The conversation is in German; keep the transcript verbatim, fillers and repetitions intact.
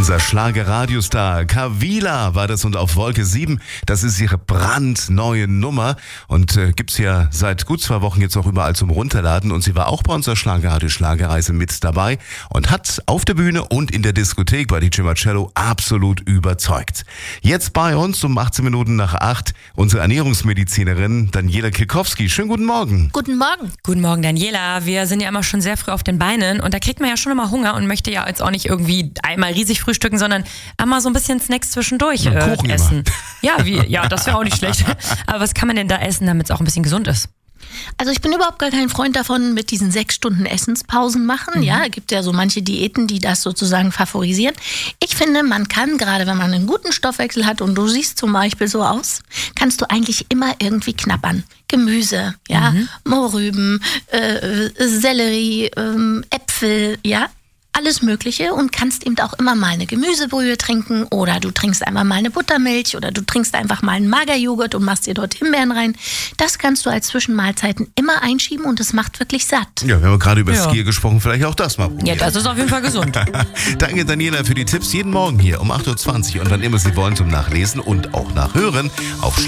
Unser Schlager-Radiostar Kavila war das und auf Wolke sieben. Das ist ihre brandneue Nummer und äh, gibt's ja seit gut zwei Wochen jetzt auch überall zum Runterladen. Und sie war auch bei unserer Schlagerradio Schlagerreise mit dabei und hat auf der Bühne und in der Diskothek bei D J Marcello absolut überzeugt. Jetzt bei uns um achtzehn Minuten nach acht unsere Ernährungsmedizinerin Daniela Kilkowski. Schönen guten Morgen. Guten Morgen. Guten Morgen, Daniela. Wir sind ja immer schon sehr früh auf den Beinen und da kriegt man ja schon immer Hunger und möchte ja jetzt auch nicht irgendwie einmal riesig frühstücken, sondern einmal so ein bisschen Snacks zwischendurch äh, Kuchen essen. immer. Ja, wie, ja, das wäre auch nicht schlecht. Aber was kann man denn da essen, damit es auch ein bisschen gesund ist? Also ich bin überhaupt gar kein Freund davon, mit diesen sechs Stunden Essenspausen machen. Mhm. Ja, es gibt ja so manche Diäten, die das sozusagen favorisieren. Ich finde, man kann, gerade wenn man einen guten Stoffwechsel hat und du siehst zum Beispiel so aus, kannst du eigentlich immer irgendwie knabbern. Gemüse, ja, mhm. Mohrrüben, äh, Sellerie, äh, Äpfel, ja. Alles Mögliche und kannst eben auch immer mal eine Gemüsebrühe trinken oder du trinkst einmal mal eine Buttermilch oder du trinkst einfach mal einen Magerjoghurt und machst dir dort Himbeeren rein. Das kannst du als Zwischenmahlzeiten immer einschieben und es macht wirklich satt. Ja, wir haben gerade über Ja. Skier gesprochen, vielleicht auch das mal probieren. Ja, das ist auf jeden Fall gesund. Danke Daniela für die Tipps jeden Morgen hier um acht Uhr zwanzig und wann immer Sie wollen zum Nachlesen und auch Nachhören auf